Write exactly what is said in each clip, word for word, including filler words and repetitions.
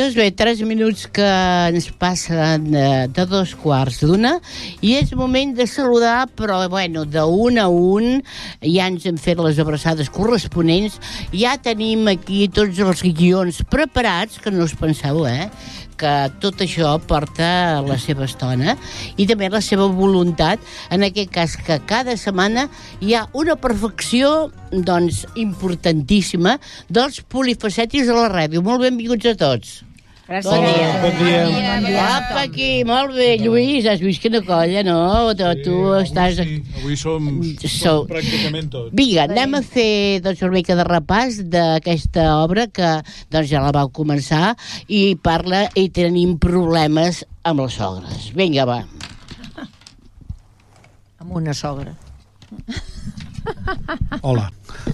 Doncs bé, tres minuts que ens passen de dos quarts d'una i és moment de saludar, però bueno, d'un a un ja ens hem fet les abraçades corresponents, ja tenim aquí tots els guions preparats, que no us penseu, eh? Que tot això porta la seva estona i també la seva voluntat, en aquest cas que cada setmana hi ha una perfecció doncs importantíssima dels polifacètics de la ràdio. Molt benvinguts a tots. Gràcies. Bon dia. Bon dia. Bon dia. Apa, aquí, molt bé, Lluís, has vist quina colla, no? Tu, tu avui estàs... Sí, avui som, Sou- som pràcticament tots. Vinga, anem a fer doncs, una mica de repàs d'aquesta obra que doncs, ja la vau començar i parla i tenim problemes amb les sogres. Vinga, va. Amb una sogra. Hola.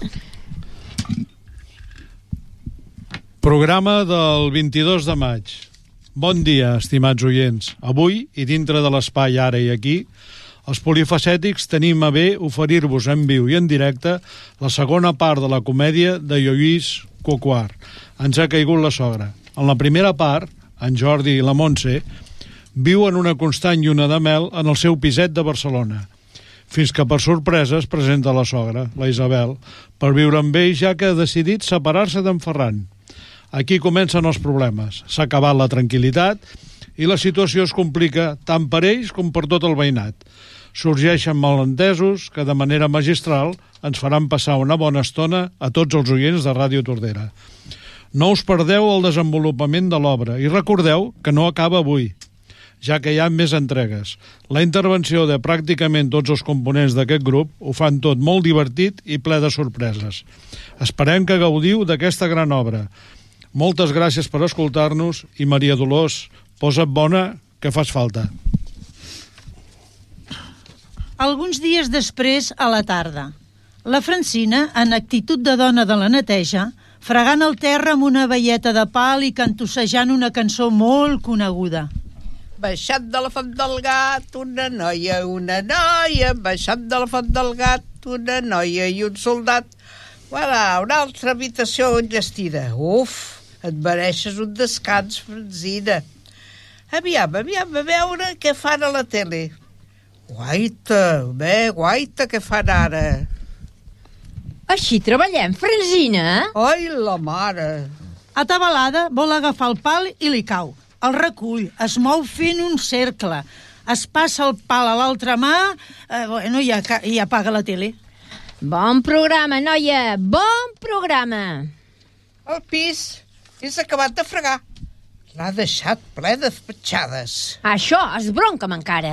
Programa del vint-i-dos de maig. Bon dia, estimats oients. Avui, i dintre de l'espai Ara i Aquí, els polifacètics tenim a bé oferir-vos en viu i en directe la segona part de la comèdia de Lluís Coquart. Ens ha caigut la sogra. En la primera part, en Jordi i la Montse viuen una constant lluna de mel en el seu piset de Barcelona, fins que per sorpresa es presenta la sogra, la Isabel, per viure amb ell, ja que ha decidit separar-se d'en Ferran. Aquí comencen els problemes. S'ha acabat la tranquil·litat i la situació es complica tant per ells com per tot el veïnat. Sorgeixen malentesos que de manera magistral ens faran passar una bona estona a tots els oients de Ràdio Tordera. No us perdeu el desenvolupament de l'obra i recordeu que no acaba avui, ja que hi ha més entregues. La intervenció de pràcticament tots els components d'aquest grup ho fan tot molt divertit i ple de sorpreses. Esperem que gaudiu d'aquesta gran obra. Moltes gràcies per escoltar-nos i Maria Dolors, posa't bona, que fas falta. Alguns dies després, a la tarda, la Francina, en actitud de dona de la neteja, fregant el terra amb una veieta de pal i cantussejant una cançó molt coneguda. Baixant de la font del gat, una noia, una noia, baixant de la font del gat, una noia i un soldat. Voilà, una altra habitació enllestida. Uf, et mereixes un descans, Francina. Aviam, aviam, a veure què fan a la tele. Guaita, bé, guaita, què fan ara? Així treballem, Francina? Ai, la mare. Atabalada, vol agafar el pal i li cau. El recull, es mou fent un cercle. Es passa el pal a l'altra mà, eh, bueno, i, ca- i apaga la tele. Bon programa, noia, bon programa. El pis és acabat de fregar. L'ha deixat ple de petjades. Això es bronca'm encara.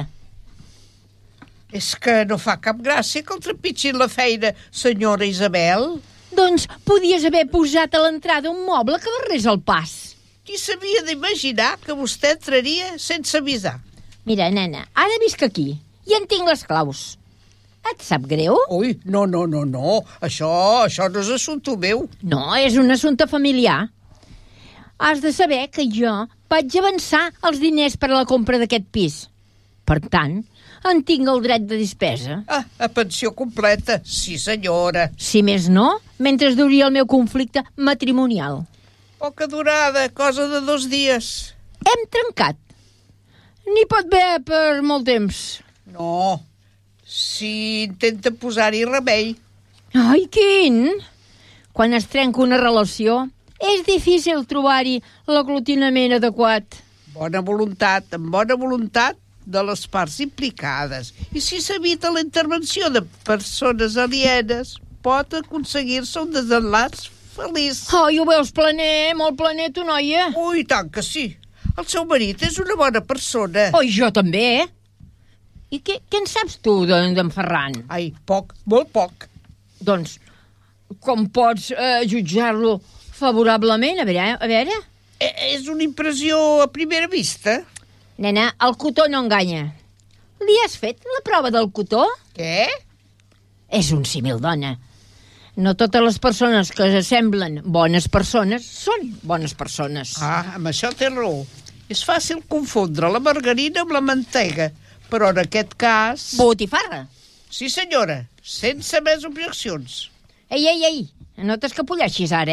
És que no fa cap gràcia que el trepitgin la feina, senyora Isabel. Doncs podies haver posat a l'entrada un moble que barrés el pas. Qui s'havia d'imaginar que vostè entraria sense avisar? Mira, nena, ara visc aquí i en tinc les claus. Et sap greu? Ui, no, no, no, no. Això, això no és assumpte meu. No, és un assumpte familiar. Has de saber que jo vaig avançar els diners per a la compra d'aquest pis. Per tant, en tinc el dret de despesa. Ah, a pensió completa, sí senyora. Si més no, mentre duria el meu conflicte matrimonial. Poca durada, cosa de dos dies. Hem trencat. N'hi pot haver per molt temps. No, si intenta posar-hi remei. Ai, quin! Quan es trenca una relació, és difícil trobar-hi l'aglutinament adequat. Bona voluntat, amb bona voluntat de les parts implicades. I si s'evita la intervenció de persones alienes, pot aconseguir-se un desenlaç feliç. Ai, ho veus planer, molt planer, tu, noia. Ui, tant que sí. El seu marit és una bona persona. Oi, jo també, eh? I què, què en saps tu d'en d'en Ferran? Ai, poc, molt poc. Doncs, com pots eh, jutjar-lo favorablement? A veure, a veure... E és una impressió a primera vista. Nena, el cotó no enganya. Li has fet la prova del cotó? Què? És un símil, dona. No totes les persones que semblen bones persones són bones persones. Ah, amb això té raó. És fàcil confondre la margarina amb la mantega, però en aquest cas... Botifarra. Sí, senyora, sense més objeccions. Ei, ei, ei, no t'escapolleixis ara, eh?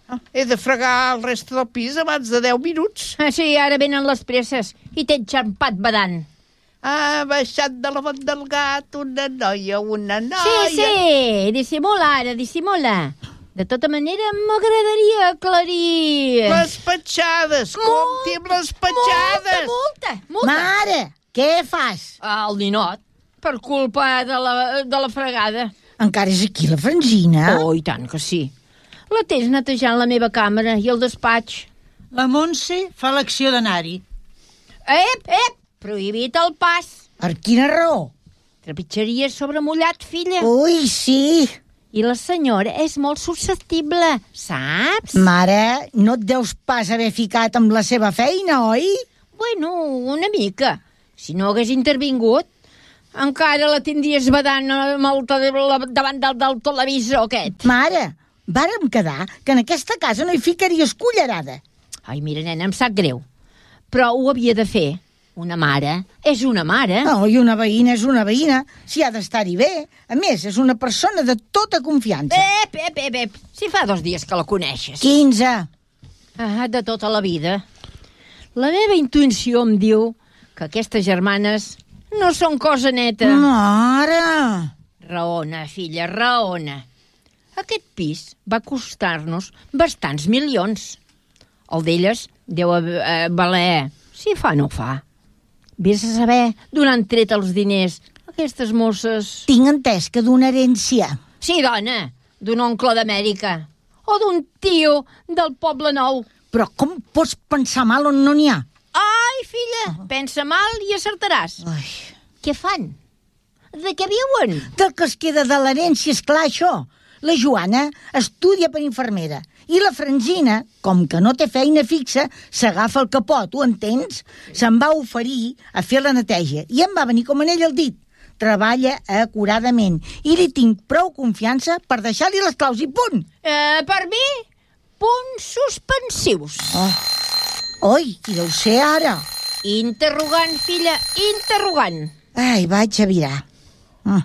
He de fregar el reste del pis abans de deu minuts. Ah, sí, ara venen les presses i t'he enxampat badant. Ha baixat de la font del gat una noia, una noia... Sí, sí, dissimula ara, dissimula. De tota manera, m'agradaria aclarir... Les petjades, compti amb les petjades. Multa, multa, multa. Mare, què fas? El ninot, per culpa de la, de la fregada. Encara és aquí la Francina? Oh, i tant que sí. La tens netejant la meva càmera i el despatx. La Montse fa l'acció d'anar-hi. Ep, ep, prohibit el pas. Per quina raó? Trepitjaries sobre mullat, filla. Ui, sí. I la senyora és molt susceptible, saps? Mare, no et deus pas haver ficat amb la seva feina, oi? Bueno, una mica. Si no hagués intervingut, encara la tindries badant amb el te- la- davant del, del televisor aquest. Mare, vàrem quedar que en aquesta casa no hi ficaries cullerada. Ai, mira, nena, em sap greu. Però ho havia de fer. Una mare és una mare. Oh, i una veïna és una veïna, si ha d'estar-hi bé. A més, és una persona de tota confiança. Ep, ep, ep, ep. Si fa dos dies que la coneixes. quinze. Ah, de tota la vida. La meva intuïció em diu que aquestes germanes no són cosa neta. Mare! Raona, filla, raona. Aquest pis va costar-nos bastants milions. El d'elles deu eh, valer, si fa no fa. Vés a saber d'on han tret els diners aquestes mosses. Tinc entès que d'una herència. Sí, dona, d'un oncle d'Amèrica. O d'un tio del Poble Nou. Però com pots pensar mal on no n'hi ha? Ai, filla, pensa mal i acertaràs. Ai. Què fan? De què viuen? Del que es queda de l'herència, és clar, això. La Joana estudia per infermera i la Francina, com que no té feina fixa, s'agafa el capot, ho entens? Se'n va oferir a fer la neteja i em va venir com en ell el dit. Treballa acuradament i li tinc prou confiança per deixar-li les claus i punt. Eh, per mi, punts suspensius. Oh. Oi, qui deu ser ara? Interrogant, filla, interrogant. Ai, vaig a virar. Mm.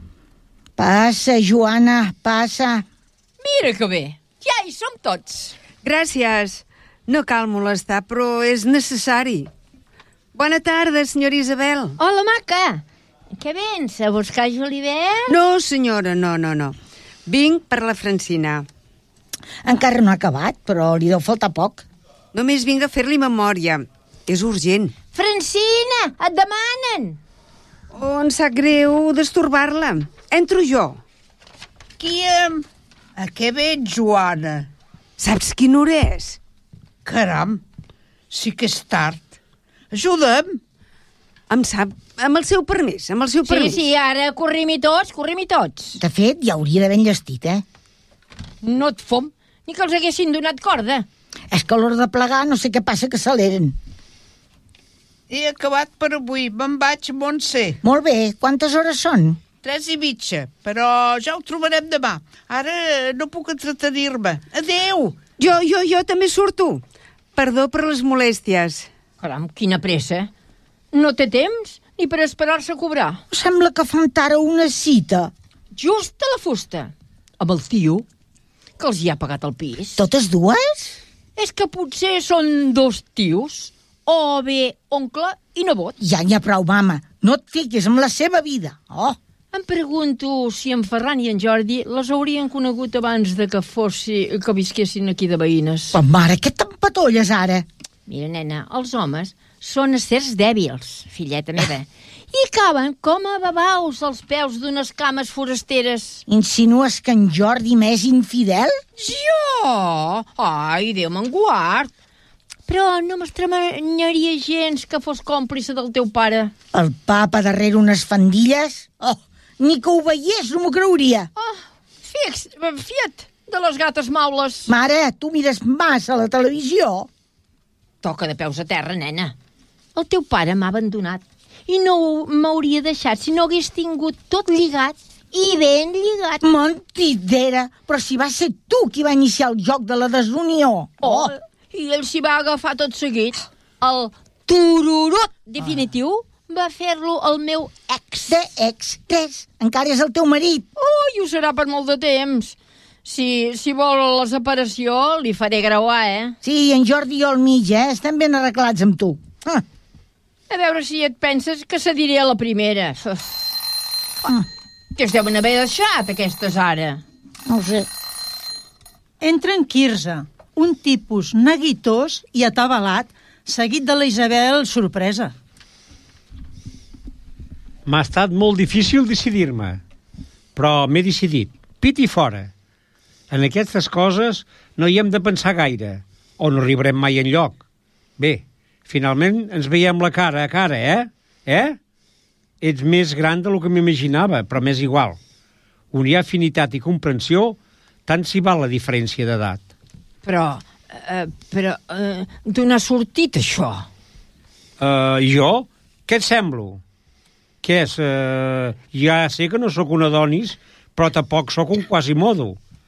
Passa, Joana, passa. Mira que bé, ja hi som tots. Gràcies. No cal molestar, però és necessari. Bona tarda, senyora Isabel. Hola, maca. Què vens, a buscar Julivert? No, senyora, no, no, no. Vinc per la Francina. Encara no ha acabat, però li deu faltar poc. Només vinc a fer-li memòria. És urgent. Francina, et demanen. Oh, em sap greu destorbar-la. Entro jo. Qui em... A què vens, Joana? Saps quina hora és? Caram, sí que és tard. Ajuda'm. Em sap... Amb el seu permís, amb el seu Sí, permís. sí, ara corrim-hi tots, corrim-hi tots. De fet, ja hauria d'haver enllestit, eh? No et fom, ni que els haguessin donat corda. És que a l'hora de plegar no sé què passa que s'aleren. He acabat per avui. Me'n vaig, Montse. Molt bé, quantes hores són? Tres i mitja, però ja ho trobarem demà. Ara no puc entretenir-me. Adéu! Jo, jo, jo també surto. Perdó per les molèsties. Caram, quina pressa. No té temps ni per esperar-se a cobrar. Sembla que fan tard una cita. Just a la fusta. Amb el tio, que els hi ha pagat el pis. Totes dues? És que potser són dos tios, o bé oncle i nebot. Ja n'hi ha prou, mama. No et fiquis amb la seva vida. Oh! Em pregunto si en Ferran i en Jordi les haurien conegut abans de que fossi, que visquessin aquí de veïnes. Però, mare, què t'empatolles ara? Mira, nena, els homes són éssers dèbils, filleta meva, i caben com a babaus als peus d'unes cames forasteres. Insinues que en Jordi m'és infidel? Jo? Ai, Déu me'n guard. Però no m'estranyaria gens que fos còmplice del teu pare. El papa darrere unes fandilles? Oh, ni que ho veiés, no m'ho creuria. Oh, fix, fiat de les gates maules. Mare, tu mires massa a la televisió. Toca de peus a terra, nena. El teu pare m'ha abandonat i no m'hauria deixat si no hagués tingut tot lligat i ben lligat. Mentidera, però si va ser tu qui va iniciar el joc de la desunió. Oh, i ell s'hi va agafar tot seguit. El tururut definitiu va fer-lo el meu ex. De ex, res, encara és el teu marit. Oh, i ho serà per molt de temps. Si, si vol la separació, li faré grauar, eh? Sí, en Jordi i jo al mig, eh? Estem ben arreglats amb tu. Ah. A veure si et penses que cediré a la primera. Ah. Que es deuen haver deixat, aquestes, ara. No ho sé. Entra en Quirze, un tipus neguitós i atabalat, seguit de la Isabel sorpresa. M'ha estat molt difícil decidir-me, però m'he decidit. Pit i fora. En aquestes coses no hi hem de pensar gaire, o no arribarem mai enlloc. Bé, finalment ens veiem la cara a cara, eh? Eh? Ets més gran del que m'imaginava, però m'és igual. On hi ha afinitat i comprensió, tant s'hi val la diferència d'edat. Però, eh, però, eh, d'on ha sortit això? Uh, jo? Què et semblo? Què és? Uh, ja sé que no sóc un Adonis, però tampoc sóc un Quasimodo.